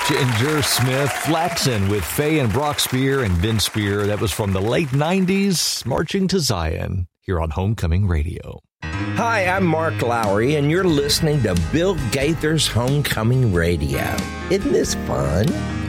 Ginger Smith, Flaxen with Faye and Brock Spear and Vince Spear. That was from the late 90s, Marching to Zion, here on Homecoming Radio. Hi, I'm Mark Lowry, and you're listening to Bill Gaither's Homecoming Radio. Isn't this fun?